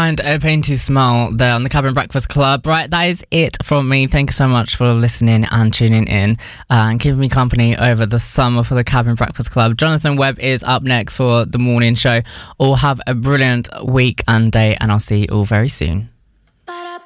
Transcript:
behind a painted smile there on the Cabin Breakfast Club. Right, that is it from me. Thank you so much for listening and tuning in and keeping me company over the summer for the Cabin Breakfast Club. Jonathan Webb is up next for the morning show. All have a brilliant week and day, and I'll see you all very soon.